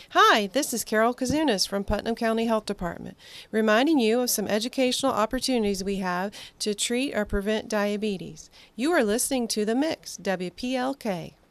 Hi, this is Carol Kazunas from Putnam County Health Department, reminding you of some educational opportunities we have to treat or prevent diabetes. You are listening to The Mix, WPLK.